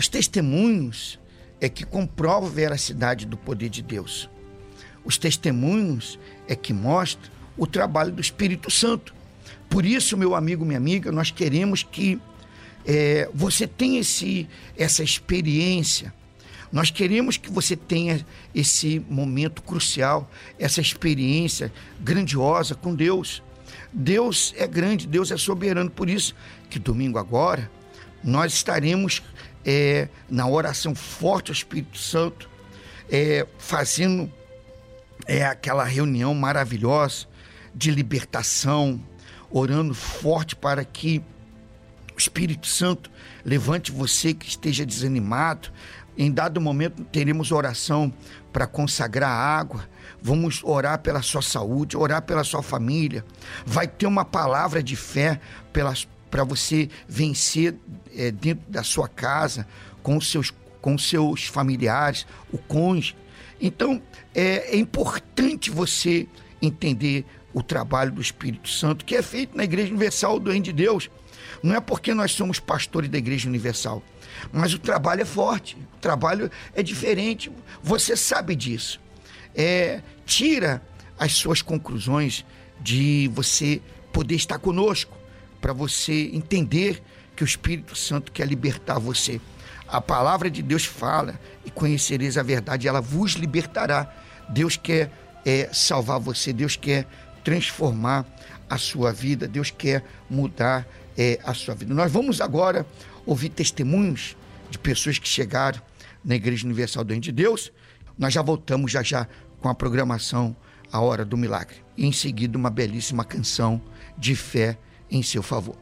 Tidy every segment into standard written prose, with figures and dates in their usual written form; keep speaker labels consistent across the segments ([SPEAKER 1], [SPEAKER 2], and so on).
[SPEAKER 1] Os testemunhos é que comprovam a veracidade do poder de Deus. Os testemunhos é que mostram o trabalho do Espírito Santo. Por isso, meu amigo, minha amiga, nós queremos que você tenha essa experiência. Nós queremos que você tenha esse momento crucial, essa experiência grandiosa com Deus. Deus é grande, Deus é soberano. Por isso que domingo agora nós estaremos na oração forte ao Espírito Santo, fazendo aquela reunião maravilhosa de libertação, orando forte para que o Espírito Santo levante você que esteja desanimado. Em dado momento teremos oração para consagrar a água. Vamos orar pela sua saúde, orar pela sua família. Vai ter uma palavra de fé para você vencer dentro da sua casa, com seus familiares, o cônjuge. Então, é importante você entender o trabalho do Espírito Santo, que é feito na Igreja Universal do Reino de Deus. Não é porque nós somos pastores da Igreja Universal, mas o trabalho é forte, o trabalho é diferente, você sabe disso. Tira as suas conclusões de você poder estar conosco, para você entender que o Espírito Santo quer libertar você. A palavra de Deus fala: e conhecereis a verdade, ela vos libertará. Deus quer salvar você, Deus quer transformar a sua vida, Deus quer mudar a sua vida. Nós vamos agora ouvir testemunhos de pessoas que chegaram na Igreja Universal do Reino de Deus. Nós já voltamos já com a programação A Hora do Milagre. E em seguida uma belíssima canção de fé em seu favor.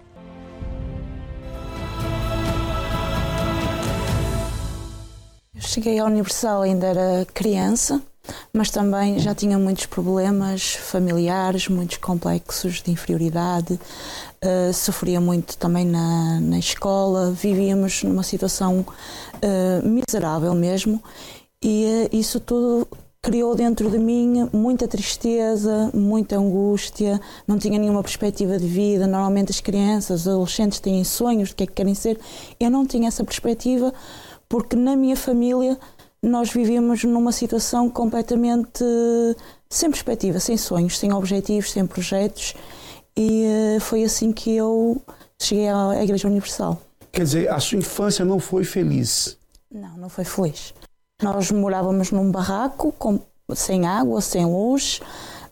[SPEAKER 2] Eu cheguei à Universal, ainda era criança, mas também já tinha muitos problemas familiares, muitos complexos de inferioridade, sofria muito também na escola, vivíamos numa situação miserável mesmo, e isso tudo criou dentro de mim muita tristeza, muita angústia, não tinha nenhuma perspectiva de vida. Normalmente as crianças, os adolescentes têm sonhos de que é que querem ser. Eu não tinha essa perspectiva, porque na minha família nós vivíamos numa situação completamente sem perspectiva, sem sonhos, sem objetivos, sem projetos, e foi assim que eu cheguei à Igreja Universal.
[SPEAKER 3] Quer dizer, a sua infância não foi feliz?
[SPEAKER 2] Não foi feliz. Nós morávamos num barraco, sem água, sem luz,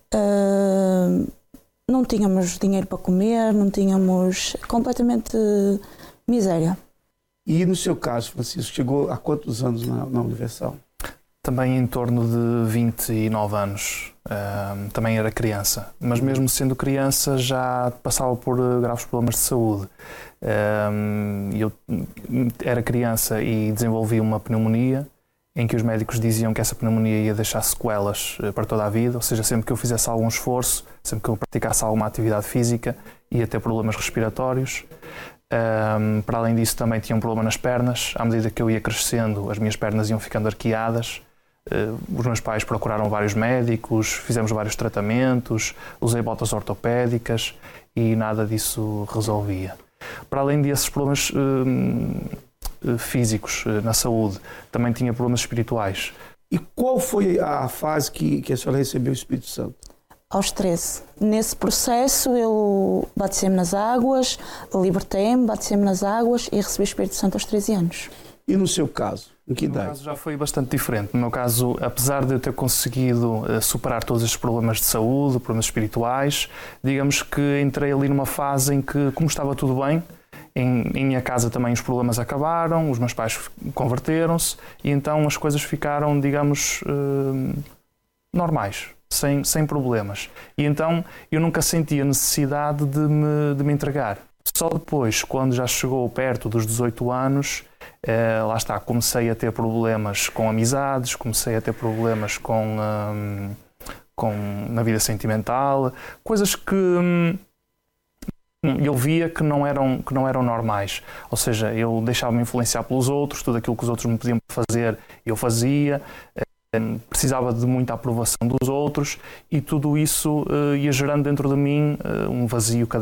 [SPEAKER 2] não tínhamos dinheiro para comer, não tínhamos, completamente miséria.
[SPEAKER 3] E no seu caso, Francisco, chegou há quantos anos na Universal?
[SPEAKER 4] Também em torno de 29 anos. Também era criança. Mas mesmo sendo criança já passava por graves problemas de saúde. Eu era criança e desenvolvi uma pneumonia, em que os médicos diziam que essa pneumonia ia deixar sequelas para toda a vida, ou seja, sempre que eu fizesse algum esforço, sempre que eu praticasse alguma atividade física, ia ter problemas respiratórios. Para além disso, também tinha um problema nas pernas. À medida que eu ia crescendo, as minhas pernas iam ficando arqueadas. Os meus pais procuraram vários médicos, fizemos vários tratamentos, usei botas ortopédicas e nada disso resolvia. Para além desses problemas físicos na saúde, também tinha problemas espirituais.
[SPEAKER 3] E qual foi a fase que a senhora recebeu o Espírito Santo?
[SPEAKER 2] Aos 13. Nesse processo eu batizei-me nas águas, libertei-me, batizei-me nas águas e recebi o Espírito Santo aos 13 anos.
[SPEAKER 3] E no seu caso? Em que idade?
[SPEAKER 4] No meu caso já foi bastante diferente. No meu caso, apesar de eu ter conseguido superar todos estes problemas de saúde, problemas espirituais, digamos que entrei ali numa fase em que, como estava tudo bem, em minha casa também os problemas acabaram, os meus pais converteram-se e então as coisas ficaram, digamos, normais, sem problemas. E então eu nunca senti a necessidade de me entregar. Só depois, quando já chegou perto dos 18 anos, lá está, comecei a ter problemas com amizades, comecei a ter problemas na vida sentimental, coisas que eu via que não eram normais. Ou seja, eu deixava-me influenciar pelos outros, tudo aquilo que os outros me pediam para fazer, eu fazia, precisava de muita aprovação dos outros e tudo isso ia gerando dentro de mim um vazio cada